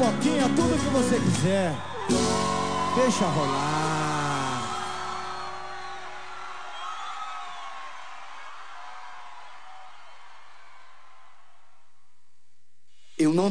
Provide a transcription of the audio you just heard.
pipoquinha, tudo que você quiser. Deixa rolar. Eu não